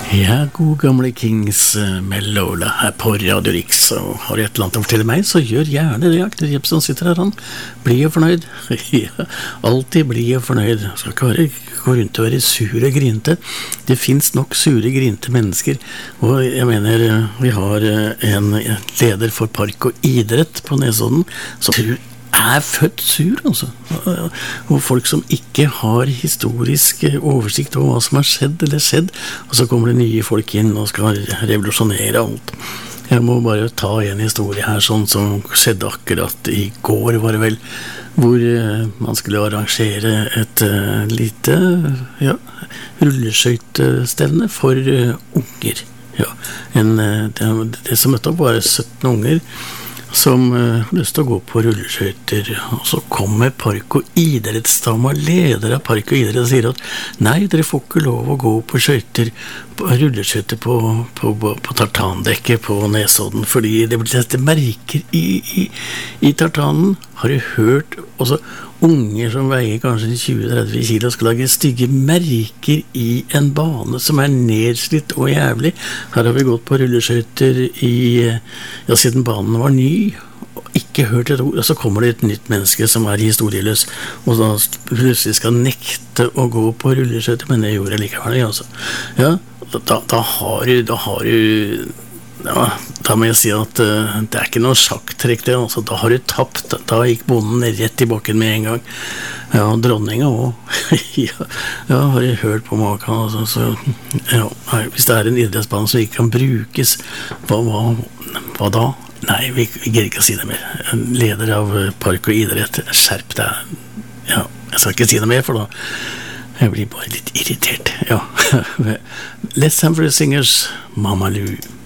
Ja, god gamle Kings med Lola her på Radio Rix, og har et eller annet å fortelle meg, så gjør gjerne det. Knut Jepsen sitter her, han blir jo fornøyd. Ja, alltid blir jo fornøyd. Skal ikke gå rundt og være sur og grinte. Det finnes nok sure, grinte mennesker, og jeg mener, vi har en leder for park og idrett på Nesodden, som født sur, altså. Og folk som ikke har historisk oversikt over hva som har skjedd eller skjedd, og så kommer det nye folk inn og skal revolusjonere alt. Jeg må bare ta en historie her, sånn som skjedde akkurat i går, var det vel, hvor man skulle arrangere et lite rulleskøytestevne for unger. Ja, det som møtte opp var 17 unger, som har lyst til å gå på rulleskøyter, og så kommer park- og idrettsdama, leder av park- og idrett, og sier at nei, dere får ikke lov å gå på rulleskøyter på tartandekket på Nesodden, fordi det blir sett merker i tartanen. Har du hørt også unger som veier kanskje 20-30 kilo skal lage stygge merker i en bane som nedslitt og jævlig? Her har vi gått på rulleskøyter siden banen var ny, og ikke hørt et ord, og så kommer det et nytt menneske som historieløs, og da plutselig skal nekte å gå på rulleskøyter, men det gjorde jeg likevel, altså. Ja, da har du da må jeg si at det ikke noe sjakktrekk det, altså. Da har du tapt, da gikk bonden rett i bakken med en gang. Ja, dronninga også. Ja, har jeg hørt på maken, altså, så ja, hvis det en idrettsbane som ikke kan brukes, hva da? Nei, vi greier ikke å si det mer. Leder av park og idrett, skjerp deg. Ja, jeg skal ikke si det mer, for da jeg blir bare litt irritert. Ja, Let's Have the Singers, Mama Lou.